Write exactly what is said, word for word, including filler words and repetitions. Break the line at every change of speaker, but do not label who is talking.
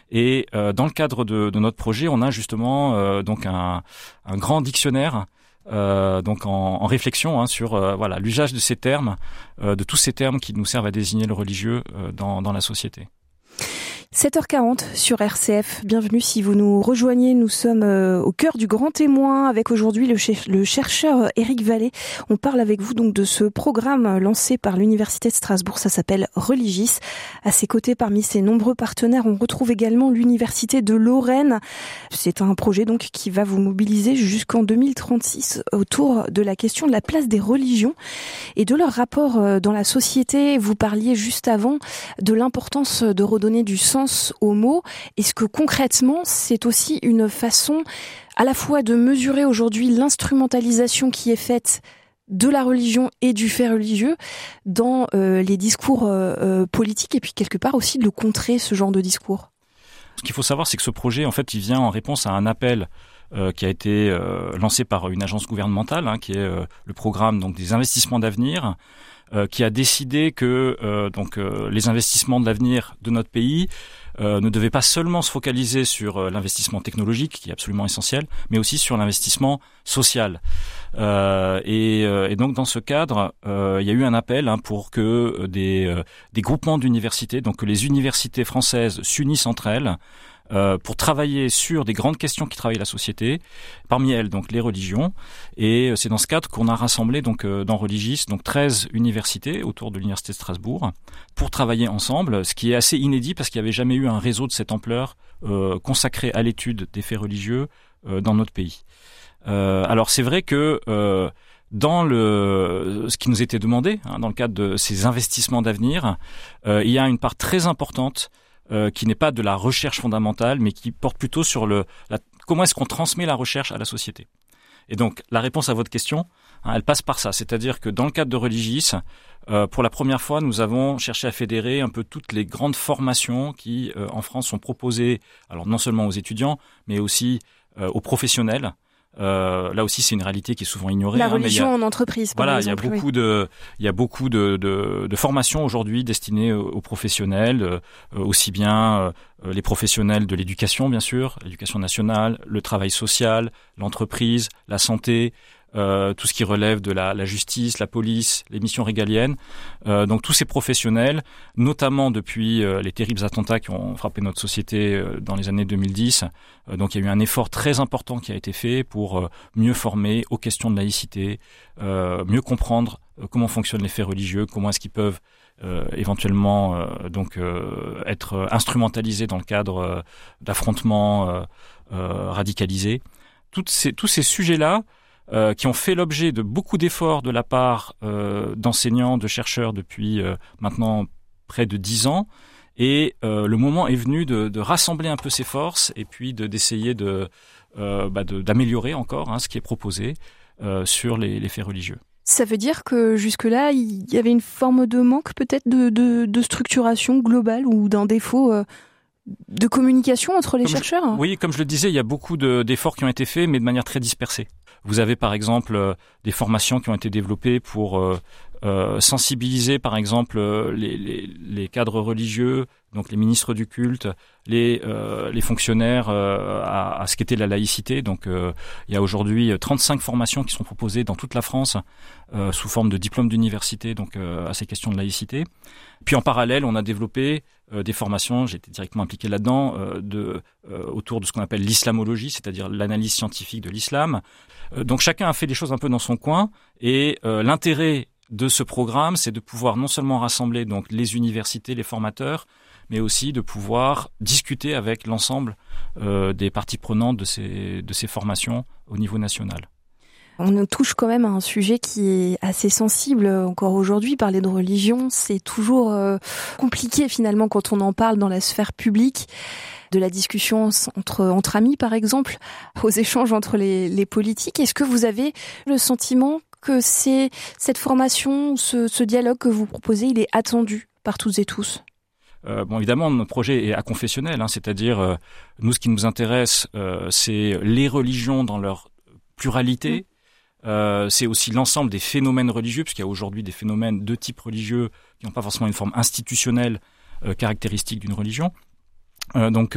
Et euh, dans le cadre de, de notre projet, on a justement euh, donc un, un grand dictionnaire euh, donc en, en réflexion hein, sur euh, voilà l'usage de ces termes, euh, de tous ces termes qui nous servent à désigner le religieux euh, dans, dans la société.
sept heures quarante sur R C F. Bienvenue si vous nous rejoignez. Nous sommes euh, au cœur du grand témoin avec aujourd'hui le, ch- le chercheur Éric Vallée. On parle avec vous donc de ce programme lancé par l'Université de Strasbourg. Ça s'appelle Religis. À ses côtés, parmi ses nombreux partenaires, on retrouve également l'Université de Lorraine. C'est un projet donc qui va vous mobiliser jusqu'en deux mille trente-six autour de la question de la place des religions et de leur rapport dans la société. Vous parliez juste avant de l'importance de redonner du sens aux mots. Est-ce que concrètement, c'est aussi une façon à la fois de mesurer aujourd'hui l'instrumentalisation qui est faite de la religion et du fait religieux dans euh, les discours euh, politiques et puis quelque part aussi de le contrer, ce genre de discours?
Ce qu'il faut savoir, c'est que ce projet, en fait, il vient en réponse à un appel euh, qui a été euh, lancé par une agence gouvernementale, hein, qui est euh, le programme donc des investissements d'avenir, Euh, qui a décidé que euh, donc euh, les investissements de l'avenir de notre pays euh, ne devaient pas seulement se focaliser sur euh, l'investissement technologique, qui est absolument essentiel, mais aussi sur l'investissement social. Euh, et, euh, et donc dans ce cadre, euh, il y a eu un appel hein, pour que euh, des, euh, des groupements d'universités, donc que les universités françaises s'unissent entre elles, Euh, pour travailler sur des grandes questions qui travaillent la société, parmi elles donc les religions. Et c'est dans ce cadre qu'on a rassemblé donc euh, dans Religis donc treize universités autour de l'Université de Strasbourg pour travailler ensemble, ce qui est assez inédit parce qu'il n'y avait jamais eu un réseau de cette ampleur euh, consacré à l'étude des faits religieux euh, dans notre pays. Euh, alors c'est vrai que euh, dans le ce qui nous était demandé hein, dans le cadre de ces investissements d'avenir, euh, il y a une part très importante Euh, qui n'est pas de la recherche fondamentale, mais qui porte plutôt sur le la, comment est-ce qu'on transmet la recherche à la société. Et donc, la réponse à votre question, hein, elle passe par ça. C'est-à-dire que dans le cadre de Religis, euh, pour la première fois, nous avons cherché à fédérer un peu toutes les grandes formations qui, euh, en France, sont proposées, alors non seulement aux étudiants, mais aussi euh, aux professionnels. Euh, là aussi, c'est une réalité qui est souvent ignorée.
La
hein,
religion
mais il y a,
en entreprise, par
voilà,
exemple.
il y a beaucoup
oui.
de, il y a beaucoup de, de, de formations aujourd'hui destinées aux, aux professionnels, euh, aussi bien euh, les professionnels de l'éducation, bien sûr, l'éducation nationale, le travail social, l'entreprise, la santé, euh, tout ce qui relève de la, la justice, la police, les missions régaliennes. Euh, donc tous ces professionnels, notamment depuis euh, les terribles attentats qui ont frappé notre société euh, dans les années deux mille dix. Euh, donc il y a eu un effort très important qui a été fait pour euh, mieux former aux questions de laïcité, euh, mieux comprendre euh, comment fonctionnent les faits religieux, comment est-ce qu'ils peuvent euh, éventuellement euh, donc euh, être instrumentalisés dans le cadre euh, d'affrontements euh, euh, radicalisés. Toutes ces, tous ces sujets-là, Euh, qui ont fait l'objet de beaucoup d'efforts de la part euh, d'enseignants, de chercheurs depuis euh, maintenant près de dix ans. Et euh, le moment est venu de, de rassembler un peu ces forces et puis de, d'essayer de, euh, bah de, d'améliorer encore hein, ce qui est proposé euh, sur les, les faits religieux.
Ça veut dire que jusque-là, il y avait une forme de manque peut-être de, de, de structuration globale ou d'un défaut euh, de communication entre les
comme
chercheurs
je, Oui, comme je le disais, il y a beaucoup de, d'efforts qui ont été faits, mais de manière très dispersée. Vous avez par exemple euh, des formations qui ont été développées pour euh, euh, sensibiliser par exemple euh, les, les, les cadres religieux, donc les ministres du culte, les, euh, les fonctionnaires euh, à, à ce qu'était la laïcité. Donc euh, il y a aujourd'hui trente-cinq formations qui sont proposées dans toute la France euh, sous forme de diplôme d'université donc euh, à ces questions de laïcité. Puis en parallèle, on a développé euh, des formations, j'ai été directement impliqué là-dedans, euh, de, euh, autour de ce qu'on appelle l'islamologie, c'est-à-dire l'analyse scientifique de l'islam. Euh, donc chacun a fait des choses un peu dans son coin et euh, l'intérêt de ce programme, c'est de pouvoir non seulement rassembler donc les universités, les formateurs, mais aussi de pouvoir discuter avec l'ensemble euh, des parties prenantes de ces, de ces formations au niveau national.
On touche quand même à un sujet qui est assez sensible encore aujourd'hui. Parler de religion, c'est toujours euh, compliqué finalement quand on en parle dans la sphère publique. De la discussion entre, entre amis par exemple, aux échanges entre les, les politiques. Est-ce que vous avez le sentiment que c'est, cette formation, ce, ce dialogue que vous proposez, il est attendu par toutes et tous ?
Euh, bon, évidemment, notre projet est aconfessionnel, hein, c'est-à-dire, euh, nous, ce qui nous intéresse, euh, c'est les religions dans leur pluralité. Mmh. Euh, c'est aussi l'ensemble des phénomènes religieux, puisqu'il y a aujourd'hui des phénomènes de type religieux qui n'ont pas forcément une forme institutionnelle euh, caractéristique d'une religion. Euh, donc,